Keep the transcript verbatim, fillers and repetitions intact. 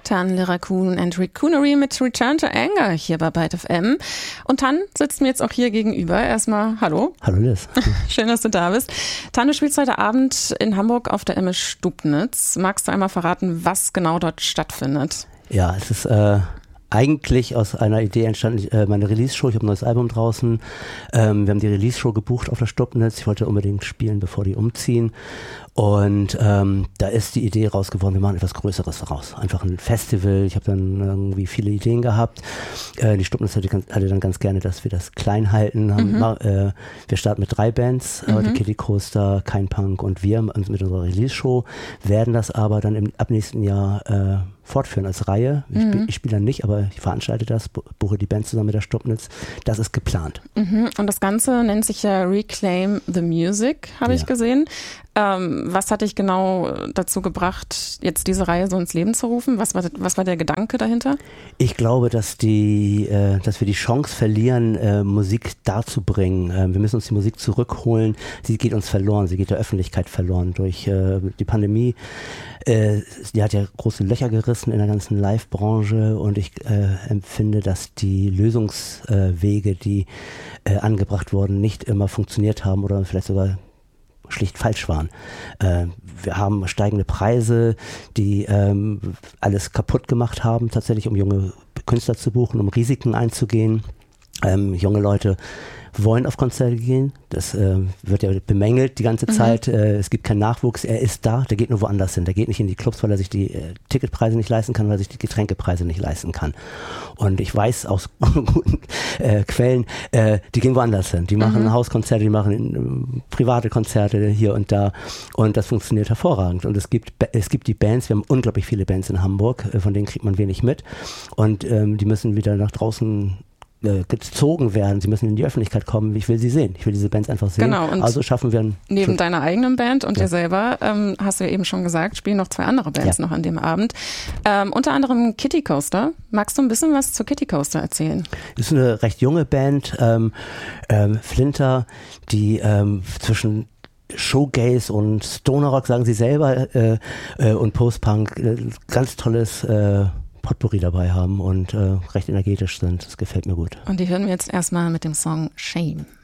Tan LeRaccoon and Racoonery mit Return to Anger hier bei Byte F M. Und Tan sitzt mir jetzt auch hier gegenüber. Erstmal hallo. Hallo Liz. Schön, dass du da bist. Tan, du spielst heute Abend in Hamburg auf der Image Stubnitz. Magst du einmal verraten, was genau dort stattfindet? Ja, es ist äh, eigentlich aus einer Idee entstanden, äh, meine Release-Show. Ich habe ein neues Album draußen. Ähm, wir haben die Release-Show gebucht auf der Stubnitz. Ich wollte unbedingt spielen, bevor die umziehen. Und ähm, da ist die Idee raus geworden, wir machen etwas Größeres raus. Einfach ein Festival. Ich habe dann irgendwie viele Ideen gehabt. Äh, die Stubnitz hatte, hatte dann ganz gerne, dass wir das klein halten. Haben, mhm. äh, wir starten mit drei Bands, mhm. heute Kitty Coaster, Kein Punk und wir mit unserer Release-Show, werden das aber dann im, ab nächsten Jahr äh, fortführen als Reihe. Ich, mhm. spiel, ich spiele dann nicht, aber ich veranstalte das, buche die Band zusammen mit der Stubnitz. Das ist geplant. Mhm. Und das Ganze nennt sich ja Reclaim the Music, habe ja. ich gesehen. Ähm, was hat dich genau dazu gebracht, jetzt diese Reihe so ins Leben zu rufen? Was war, was war der Gedanke dahinter? Ich glaube, dass die, äh, dass wir die Chance verlieren, äh, Musik darzubringen. Äh, wir müssen uns die Musik zurückholen. Sie geht uns verloren. Sie geht der Öffentlichkeit verloren durch äh, die Pandemie. Äh, die hat ja große Löcher gerissen in der ganzen Live-Branche und ich äh, empfinde, dass die Lösungswege, äh, die äh, angebracht wurden, nicht immer funktioniert haben oder vielleicht sogar schlicht falsch waren. Äh, wir haben steigende Preise, die ähm, alles kaputt gemacht haben, tatsächlich um junge Künstler zu buchen, um Risiken einzugehen. Ähm, junge Leute wollen auf Konzerte gehen. Das äh, wird ja bemängelt die ganze mhm. Zeit. Äh, es gibt keinen Nachwuchs. Er ist da, der geht nur woanders hin. Der geht nicht in die Clubs, weil er sich die äh, Ticketpreise nicht leisten kann, weil er sich die Getränkepreise nicht leisten kann. Und ich weiß aus guten äh, Quellen, äh, die gehen woanders hin. Die machen mhm. Hauskonzerte, die machen äh, private Konzerte hier und da. Und das funktioniert hervorragend. Und es gibt es gibt die Bands, wir haben unglaublich viele Bands in Hamburg, äh, von denen kriegt man wenig mit. Und ähm, die müssen wieder nach draußen gezogen werden. Sie müssen in die Öffentlichkeit kommen. Ich will sie sehen. Ich will diese Bands einfach sehen. Genau. Und also schaffen wir einen neben Schutz. Deiner eigenen Band und ja. dir selber, ähm, hast du ja eben schon gesagt, spielen noch zwei andere Bands ja. noch an dem Abend. Ähm, unter anderem Kitty Coaster. Magst du ein bisschen was zu Kitty Coaster erzählen? Das ist eine recht junge Band. Ähm, ähm, Flinter, die ähm, zwischen Showgaze und Stoner Rock, sagen sie selber, äh, äh, und Post-Punk, äh, ganz tolles äh, Potpourri dabei haben und äh, recht energetisch sind. Das gefällt mir gut. Und die hören wir jetzt erstmal mit dem Song Shame.